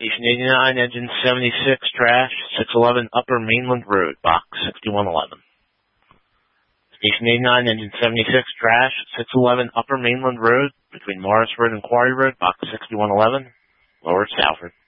Station 89, engine 76, trash, 611 Upper Mainland Road, box 6111. Station 89, engine 76, trash, 611 Upper Mainland Road, between Morris Road and Quarry Road, box 6111, Lower Salford.